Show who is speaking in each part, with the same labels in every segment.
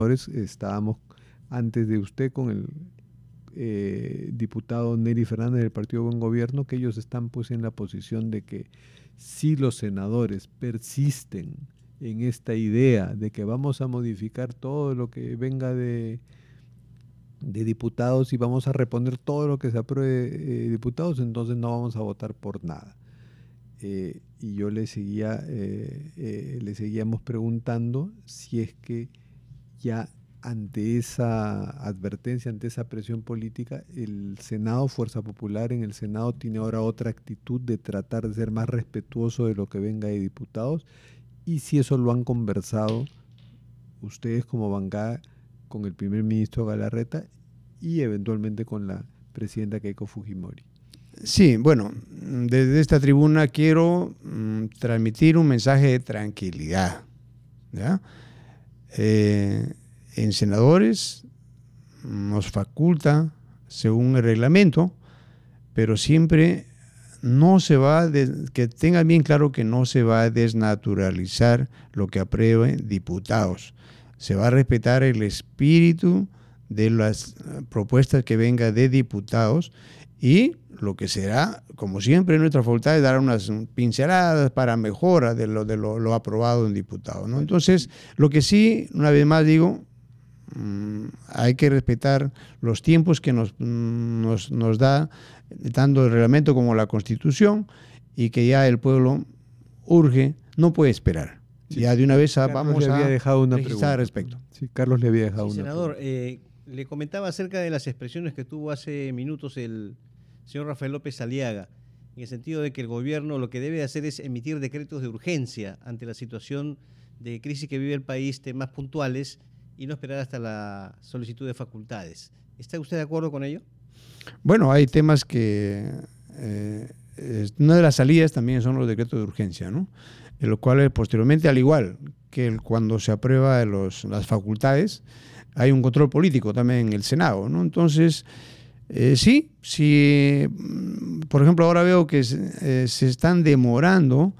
Speaker 1: Estábamos antes de usted con el diputado Neri Fernández del Partido Buen Gobierno, que ellos están pues en la posición de que si los senadores persisten en esta idea de que vamos a modificar todo lo que venga de diputados y vamos a reponer todo lo que se apruebe diputados, entonces no vamos a votar por nada. Y yo le seguíamos preguntando si es que ya ante esa advertencia, ante esa presión política, el Senado, Fuerza Popular en el Senado tiene ahora otra actitud de tratar de ser más respetuoso de lo que venga de diputados, y si eso lo han conversado ustedes como bancada con el primer ministro Galarreta y eventualmente con la presidenta Keiko Fujimori.
Speaker 2: Sí, bueno, desde esta tribuna quiero transmitir un mensaje de tranquilidad, ¿ya? En senadores nos faculta según el reglamento, pero siempre no se va, que tengan bien claro que no se va a desnaturalizar lo que aprueben diputados. Se va a respetar el espíritu de las propuestas que vengan de diputados, y lo que será, como siempre, nuestra facultad es dar unas pinceladas para mejora de lo aprobado en diputados, ¿no? Entonces, lo que sí, una vez más digo, hay que respetar los tiempos que nos da tanto el reglamento como la Constitución, y que ya el pueblo urge, no puede esperar. Sí, ya de una vez vamos a registrar al respecto.
Speaker 1: Sí, Carlos le había dejado una
Speaker 3: senador, le comentaba acerca de las expresiones que tuvo hace minutos el señor Rafael López Aliaga, en el sentido de que el gobierno lo que debe hacer es emitir decretos de urgencia ante la situación de crisis que vive el país, temas puntuales, y no esperar hasta la solicitud de facultades. ¿Está usted de acuerdo con ello?
Speaker 2: Bueno, hay temas que una de las salidas también son los decretos de urgencia, ¿no? En los cuales posteriormente, al igual que cuando se aprueba las facultades, hay un control político también en el Senado, ¿no? Entonces, sí, por ejemplo, ahora veo que se están demorando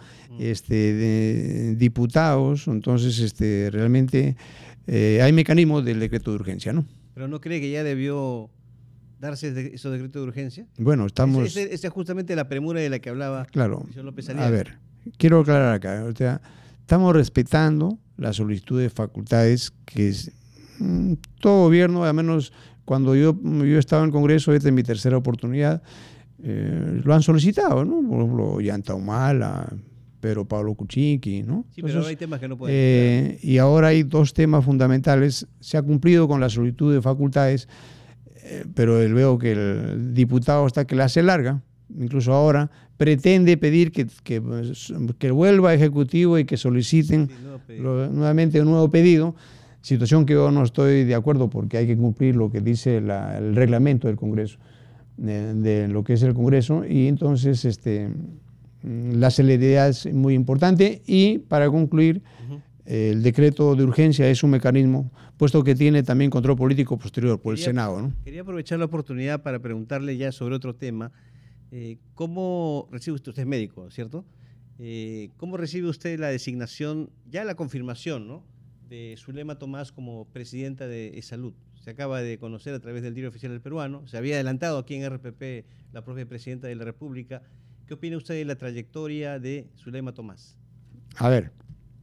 Speaker 2: de diputados, entonces realmente hay mecanismos del decreto de urgencia, ¿no?
Speaker 3: ¿Pero no cree que ya debió darse esos decretos de urgencia?
Speaker 2: Bueno, estamos...
Speaker 3: Esa es justamente la premura de la que hablaba
Speaker 2: claro,
Speaker 3: el señor López Aliaga.
Speaker 2: A ver, quiero aclarar acá, o sea, estamos respetando la solicitud de facultades que todo gobierno, al menos cuando yo estaba en el Congreso, esta es mi tercera oportunidad, lo han solicitado, ¿no? Por ejemplo, Ollanta Humala, Pedro Pablo Kuczynski, ¿no?
Speaker 3: Sí, pero hay temas que no pueden.
Speaker 2: Y ahora hay dos temas fundamentales. Se ha cumplido con la solicitud de facultades, pero veo que el diputado está que la hace larga, incluso ahora pretende pedir que vuelva a Ejecutivo y que soliciten nuevamente un nuevo pedido, situación que yo no estoy de acuerdo, porque hay que cumplir lo que dice el reglamento del Congreso, de lo que es el Congreso, y entonces la celeridad es muy importante. Y para concluir, el decreto de urgencia es un mecanismo, puesto que tiene también control político posterior por el Senado, ¿no?
Speaker 3: Quería aprovechar la oportunidad para preguntarle ya sobre otro tema. ¿Cómo recibe usted es médico, ¿cierto? ¿Cómo recibe usted la designación, ya la confirmación, ¿no?, de Zulema Tomás como presidenta de Salud? Se acaba de conocer a través del Diario Oficial del Peruano, se había adelantado aquí en RPP la propia presidenta de la República. ¿Qué opina usted de la trayectoria de Zulema Tomás?
Speaker 2: A ver,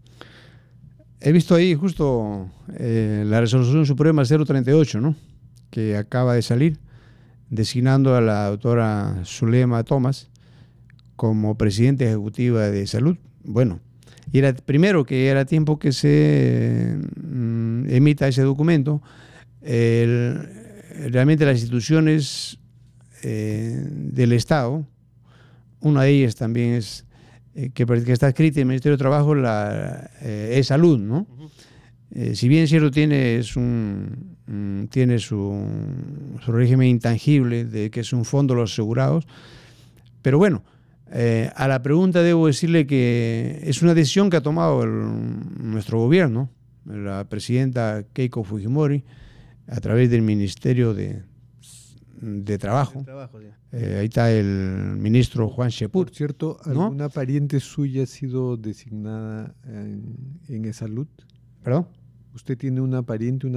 Speaker 2: he visto ahí justo la resolución suprema 038, ¿no?, que acaba de salir, designando a la doctora Zulema Tomás como presidenta ejecutiva de Salud. Bueno, y era primero que era tiempo que se emita ese documento. Realmente las instituciones del Estado, una de ellas también es que está escrita en el Ministerio de Trabajo, es Salud, ¿no? Si bien es cierto, tiene su régimen intangible, de que es un fondo de los asegurados, pero bueno, a la pregunta debo decirle que es una decisión que ha tomado nuestro gobierno, la presidenta Keiko Fujimori, a través del Ministerio de Trabajo. Ahí está el ministro Juan Shepur.
Speaker 1: Por cierto, ¿alguna, ¿no?, pariente suya ha sido designada en Salud?
Speaker 2: ¿Perdón?
Speaker 1: usted tiene una pariente, una